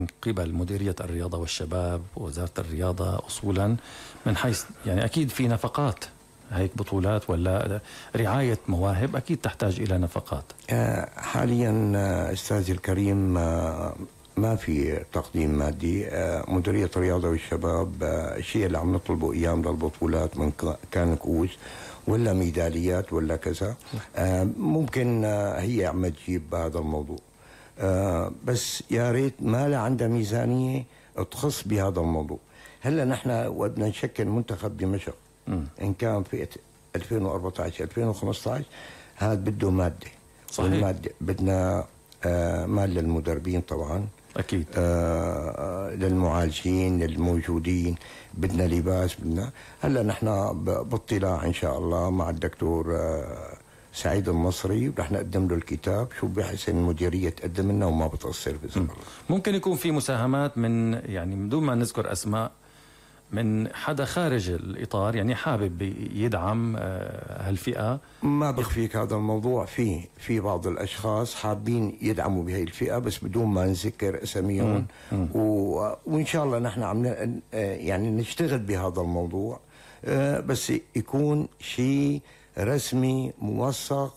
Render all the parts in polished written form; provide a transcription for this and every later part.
من قبل مديرية الرياضة والشباب ووزارة الرياضة أصولا، من حيث يعني أكيد في نفقات هيك بطولات ولا رعاية مواهب أكيد تحتاج إلى نفقات. حاليا أستاذي الكريم ما في تقديم مادي. مديرية الرياضة والشباب الشيء اللي عم نطلبه أيام للبطولات من كان كؤوس ولا ميداليات ولا كذا، ممكن هي عم تجيب بهذا الموضوع، بس يا ريت ما لا عندها ميزانية تخص بهذا الموضوع. هلا نحن بدنا نشكل منتخب دمشق إن كان في 2014 2015 هذا بده مادة. صحيح. والمادة بدنا مال للمدربين طبعا أكيد، للمعالجين للموجودين، بدنا لباس، بدنا هلا نحن باطلاع ان شاء الله مع الدكتور سعيد المصري رح نقدم له الكتاب شو بحسن المديريه تقدم لنا وما بتقصر باذن الله. ممكن يكون في مساهمات من يعني من دون ما نذكر اسماء من حدا خارج الاطار، يعني حابب يدعم هالفئه. ما بخفيك هذا الموضوع، في بعض الاشخاص حابين يدعموا بهي الفئه بس بدون ما نذكر اساميهم، وان شاء الله نحن عم يعني نشتغل بهذا الموضوع، بس يكون شيء رسمي موثق،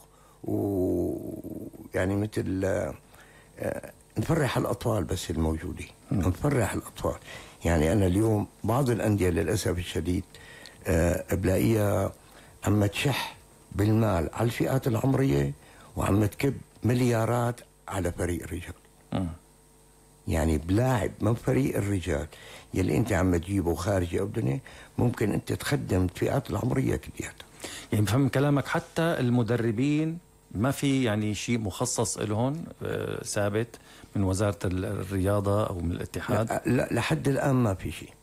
ويعني مثل نفرح الاطفال بس الموجودين، نفرح الاطفال. يعني أنا اليوم بعض الأندية للأسف الشديد بلاقيها عم تشح بالمال على الفئات العمرية وعم تكب مليارات على فريق الرجال. يعني بلاعب من فريق الرجال يلي أنت عم تجيبه خارجي أو دنيا ممكن أنت تخدم الفئات العمرية كلياتها. يعني بفهم كلامك حتى المدربين ما في يعني شيء مخصص لهم ثابت من وزارة الرياضة أو من الاتحاد؟ لا لحد الآن ما في شيء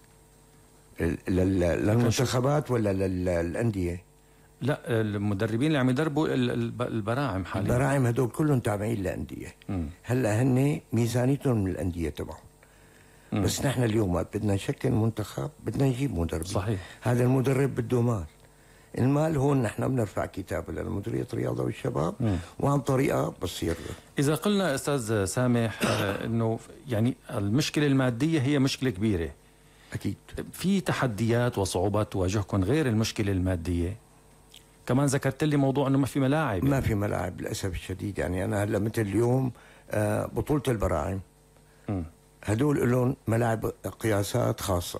للمنتخبات ولا للأندية. لا، المدربين اللي عم يدربوا البراعم حاليا، البراعم هدول كلهم تابعين لأندية. هلا هن ميزانيتهم من الأندية تبعهم. بس نحن اليوم بدنا نشكل منتخب بدنا نجيب مدرب. صحيح. هذا المدرب بده مال. المال هون نحن بنرفع كتاب لمديرية الرياضة والشباب وعن طريقة بسيطة. إذا قلنا أستاذ سامح أنه يعني المشكلة المادية هي مشكلة كبيرة، أكيد في تحديات وصعوبات تواجهكم غير المشكلة المادية. كمان ذكرت لي موضوع أنه ما في ملاعب. ما في ملاعب للأسف الشديد. يعني أنا هلا مثل اليوم بطولة البراعم هدول لهم ملاعب قياسات خاصة.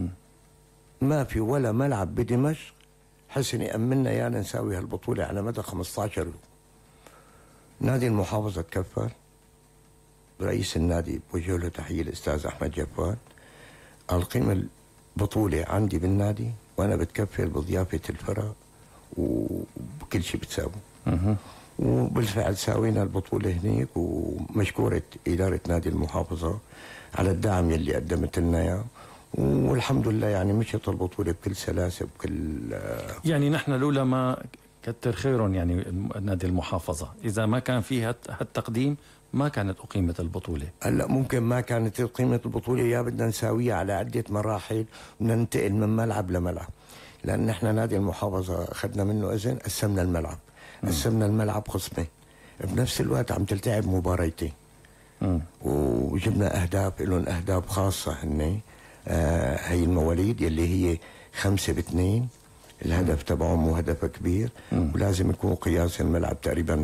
ما في ولا ملعب بدمشق حسن يأمننا يا نساوي هالبطولة على مدى 15 يوم. نادي المحافظة تكفل، رئيس النادي بوجه له تحية الأستاذ أحمد جفان، القيمة البطولة عندي بالنادي وأنا بتكفل بضيافة الفرق وكل شيء بتساوي. وبالفعل ساوينا البطولة هنيك، ومشكورة إدارة نادي المحافظة على الدعم يلي قدمت لنا اياه، والحمد لله يعني مشت البطولة بكل سلاسة بكل يعني نحن لولا ما كتر خيرهم يعني نادي المحافظة، إذا ما كان فيها هالتقديم ما كانت أقيمت البطولة. هلا ممكن ما كانت قيمة البطولة، يا بدنا نساويها على عدة مراحل وننتقل من ملعب لملعب، لأن نحن نادي المحافظة أخذنا منه إذن قسمنا الملعب. قسمنا الملعب قسمين بنفس الوقت عم تلتعب مباريتين. وجبنا أهداف لهم أهداف خاصة هن هي المواليد يلي هي 5-2 الهدف تبعهم وهدف كبير. ولازم يكون قياس الملعب تقريبا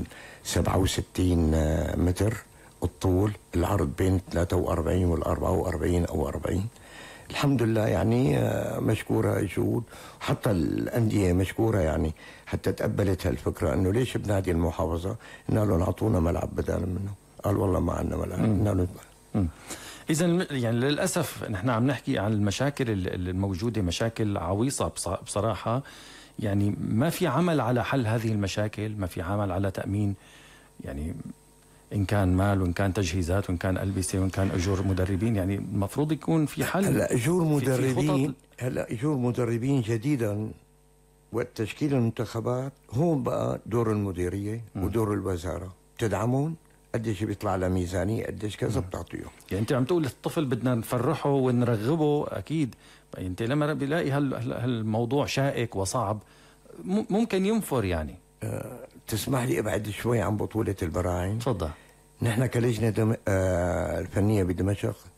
67 متر الطول، العرض بين 43 وال 44 أو 40. الحمد لله يعني مشكورة جهود، حتى الأندية مشكورة يعني حتى تقبلت هالفكرة إنه ليش بنادي المحافظة إنه لهم أعطونا ملعب بدلا منه. قال والله ما عندنا ملعب. إذا يعني للأسف نحن عم نحكي عن المشاكل الموجودة، مشاكل عويصة بصراحة. يعني ما في عمل على حل هذه المشاكل، ما في عمل على تأمين، يعني إن كان مال وإن كان تجهيزات وإن كان ألبسة وإن كان أجور مدربين. يعني المفروض يكون في حل. هلا أجور مدربين، هلا أجور مدربين جديدا وتشكيل المنتخبات هون بقى دور المديرية ودور الوزارة. تدعمون قديش بيطلع له ميزانية، قديش كذا بتعطيهم. يعني أنت عم تقول الطفل بدنا نفرحه ونرغبه، أكيد أنت لما بيلاقي هالموضوع شائك وصعب ممكن ينفر. يعني تسمح لي ابعد شوي عن بطولة البراعم؟ تفضل. نحن كلجنة الفنية بدمشق